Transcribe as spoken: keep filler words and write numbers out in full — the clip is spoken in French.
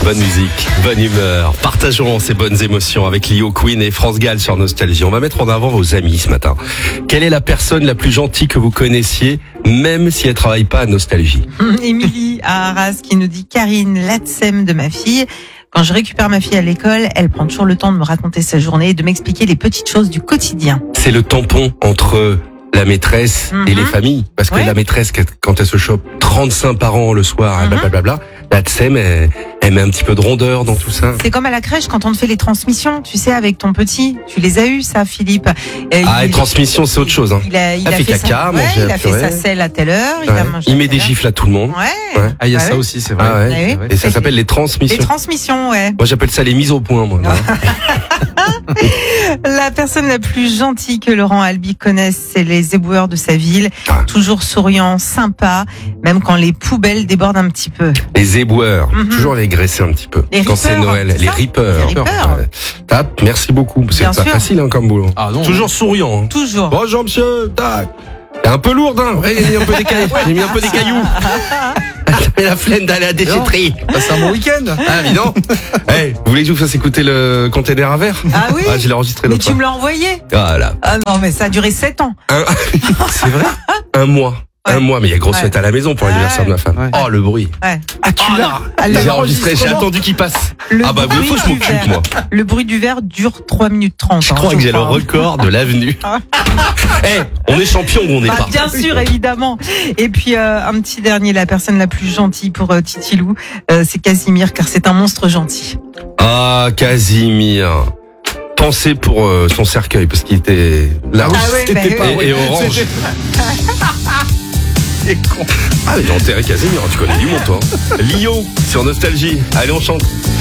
Bonne musique, bonne humeur. Partageons ces bonnes émotions avec Lio, Queen et France Gall sur Nostalgie. On va mettre en avant vos amis ce matin. Quelle est la personne la plus gentille que vous connaissiez, même si elle travaille pas à Nostalgie? Émilie à Arras qui nous dit Karine, l'Atsem de ma fille. Quand je récupère ma fille à l'école, elle prend toujours le temps de me raconter sa journée et de m'expliquer les petites choses du quotidien. C'est le tampon entre la maîtresse Mm-hmm. et les familles. Parce que Ouais. la maîtresse, quand elle se chope trente-cinq par an le soir, Mm-hmm. blablabla, la Tsem, elle, elle met un petit peu de rondeur dans tout ça. C'est comme à la crèche quand on te fait les transmissions, tu sais, avec ton petit. Tu les as eues, ça, Philippe. Euh, Ah, il- et transmission, c'est autre chose. Hein. Il a, il Elle a fait fait, caca, sa, manger ouais, la il a fait purée. sa selle à telle heure, il Ouais. a mangé Il à met telle des heure. gifles à tout le monde. Ouais. Ouais. Ah, il y a Ah ça ouais. aussi, c'est vrai. Ah ouais. Ah oui. C'est vrai. Et ça s'appelle les Les transmissions. transmissions, ouais. Moi, j'appelle ça les mises au point, moi. La personne la plus gentille que Laurent Albi connaisse, c'est les éboueurs de sa ville. Ah. Toujours souriant, sympa, même quand les poubelles débordent un petit peu. Les éboueurs. Mhm. Toujours les graisser un petit peu. Les Quand c'est rippers, Noël. c'est Les ça rippers. Les rippers. Ouais. Tape, merci beaucoup. C'est Bien pas sûr. facile, hein, comme boulot. Ah non. Toujours souriant. Hein. Toujours. Bonjour, monsieur. Tac. C'est un peu lourde, hein. Ouais, j'ai mis un peu des cailloux. J'ai mis un peu des cailloux. J'ai la flemme d'aller à la déchetterie. C'est un bon week-end. Ah, évidemment. Hey, vous voulez que je vous fasse écouter le container à verre? Ah oui. Ah, je l'ai enregistré Mais l'autre tu fois. me l'as envoyé. Voilà. Ah non, mais ça a duré sept ans. Un... C'est vrai? Un mois. Ouais. Un mois, mais il y a grosse Ouais. fête à la maison pour l'anniversaire de ma femme. Ouais. Oh, le bruit. Ouais. Ah, tu l'as. Ah, le J'ai enregistré, j'ai enregistrement. attendu qu'il passe. Le Ah bah, il bruit faut que je du m'occupe, verre. moi. Le bruit du verre dure trois minutes trente. Je crois que j'ai le record de l'avenue. Eh, on est champion ou on n'est Bah, pas? bien sûr, évidemment. Et puis euh, un petit dernier, la personne la plus gentille pour euh, Titilou, euh, c'est Casimir, car c'est un monstre gentil. Ah, Casimir. Pensez pour euh, son cercueil, parce qu'il était là. Ah ouais, bah et, oui. et orange. C'est con. Ah, j'ai enterré Casimir, tu connais du monde, toi. Lio, sur Nostalgie. Allez, on chante.